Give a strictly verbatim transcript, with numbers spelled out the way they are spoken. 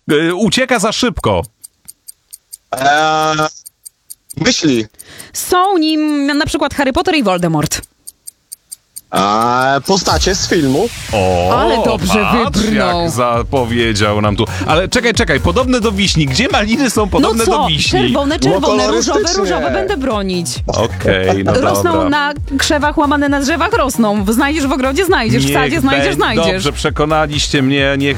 y, ucieka za szybko. Eee, myśli. Są nim na przykład Harry Potter i Voldemort. Eee, postacie z filmu. O, Ale dobrze patrz, wybrnął. jak zapowiedział nam tu. Ale czekaj, czekaj, podobne do wiśni. Gdzie maliny są podobne no co? do wiśni? Czerwone, czerwone, różowe, kolorystycznie. różowe. Będę bronić. Okej, no Rosną dobra. na krzewach, łamane na drzewach, rosną. Znajdziesz w ogrodzie, znajdziesz. W Niech sadzie znajdziesz, będzie. znajdziesz. Dobrze, przekonaliście mnie. Niech